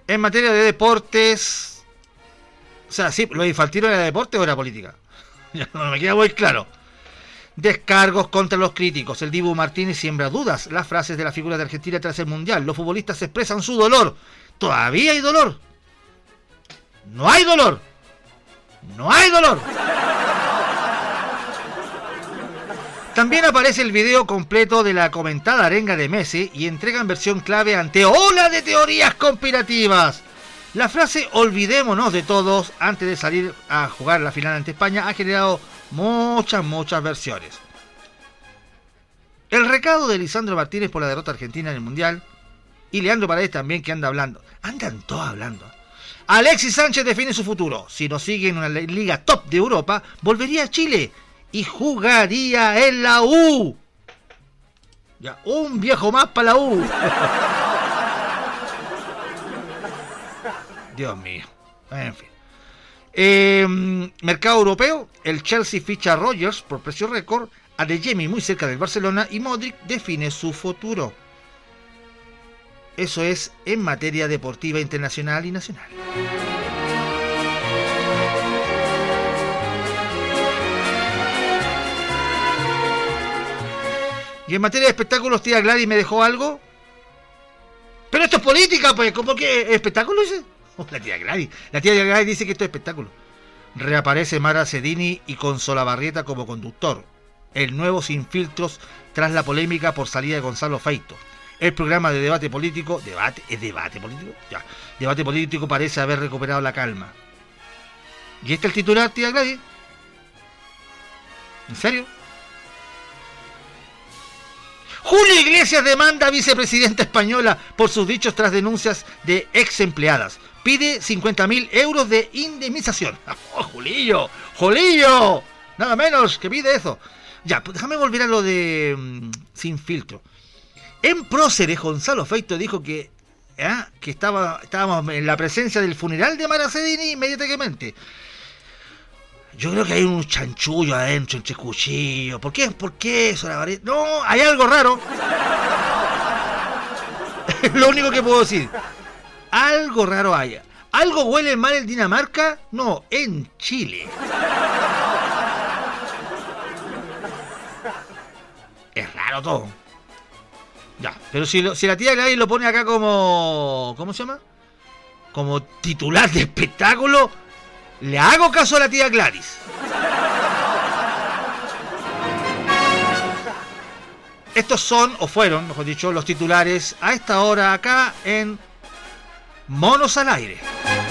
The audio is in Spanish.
En materia de deportes... O sea, sí, ¿lo infantil era deporte o era política? Ya no me queda muy claro. Descargos contra los críticos. El Dibu Martínez siembra dudas. Las frases de la figura de Argentina tras el Mundial. Los futbolistas expresan su dolor. ¿Todavía hay dolor? No hay dolor. No hay dolor. También aparece el video completo de la comentada arenga de Messi y entregan versión clave ante ola de teorías conspirativas. La frase "olvidémonos de todos" antes de salir a jugar la final ante España ha generado muchas versiones. El recado de Lisandro Martínez por la derrota argentina en el Mundial y Leandro Paredes también, que anda hablando. Andan todos hablando. Alexis Sánchez define su futuro. Si no sigue en una liga top de Europa, volvería a Chile y jugaría en la U. Ya, un viejo más para la U. Dios mío. En fin. Mercado europeo. El Chelsea ficha a Rodgers por precio récord. Adeyemi muy cerca del Barcelona. Y Modric define su futuro. Eso es en materia deportiva internacional y nacional. Y en materia de espectáculos, tía Gladys me dejó algo. Pero esto es política, pues. ¿Cómo que espectáculo dice? Oh, la tía Gladys dice que esto es espectáculo. Reaparece Mara Cedini y con Solabarrieta como conductor. El nuevo Sin Filtros tras la polémica por salida de Gonzalo Feito. El programa de debate político... ¿Debate político? Ya. Debate político parece haber recuperado la calma. ¿Y este es el titular, tía Gladys? ¿En serio? Julio Iglesias demanda a vicepresidenta española por sus dichos tras denuncias de ex empleadas. Pide 50.000 euros de indemnización. ¡Oh, Julillo! Nada menos que pide eso. Ya, pues déjame volver a lo de Sin Filtro. En Próceres, Gonzalo Feito dijo que estábamos en la presencia del funeral de Mara Cedini inmediatamente. Yo creo que hay un chanchullo adentro entre cuchillos. ¿Por qué eso? No, hay algo raro. Es lo único que puedo decir. Algo raro hay. ¿Algo huele mal en Dinamarca? No, en Chile. Es raro todo. Ya, pero si la tía Gladys lo pone acá como... ¿Cómo se llama? Como titular de espectáculo, le hago caso a la tía Gladys. Estos son, o fueron, mejor dicho, los titulares a esta hora acá en Monos al Aire.